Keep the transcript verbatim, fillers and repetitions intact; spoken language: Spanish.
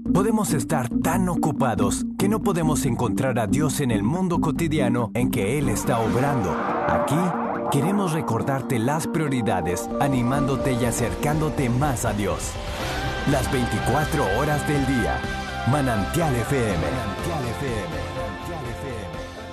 Podemos estar tan ocupados que no podemos encontrar a Dios en el mundo cotidiano en que Él está obrando. Aquí queremos recordarte las prioridades, animándote y acercándote más a Dios. Las veinticuatro horas del día. Manantial F M. Manantial F M.